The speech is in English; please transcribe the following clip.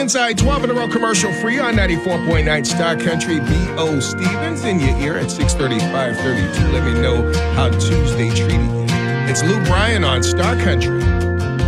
Inside 12 in a row commercial free on 94.9 Star Country. B.O. Stevens in your ear at 6:30, 5:32. Let me know how Tuesday treated you. It's Lou Bryan on Star Country.